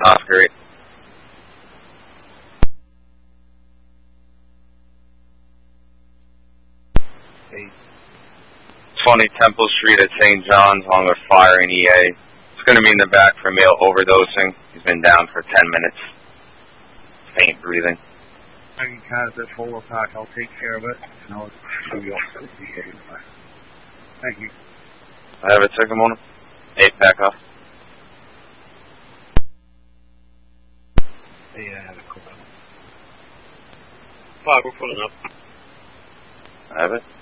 Oscar 8. 20 Temple Street at St. John's, along with fire and EA. It's going to be in the back for male overdosing. He's been down for 10 minutes. Faint breathing. I can cast at 4 o'clock. I'll take care of it. And I'll show you off. Thank you. I have a ticket on him. 8 back off. Yeah, I have a couple. 5, we're pulling up. I have it.